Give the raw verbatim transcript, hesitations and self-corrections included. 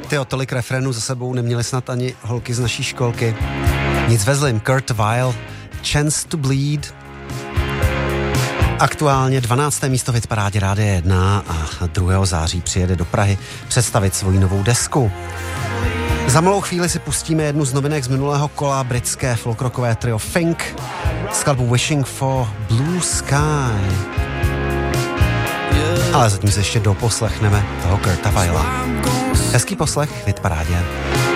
Tyjo, tolik refrénů za sebou neměli snad ani holky z naší školky. Nic vezli jim. Kurt Weill, Chance to Bleed. Aktuálně dvanácté místo v hitparádě Rádia jedna a druhého září přijede do Prahy představit svoji novou desku. Za malou chvíli si pustíme jednu z novinek z minulého kola, britské folkrockové trio Fink, skladbu Wishing for Blue Sky. Ale zatím se ještě doposlechneme toho Kurta Weilla. Hezký poslech v hitparádě.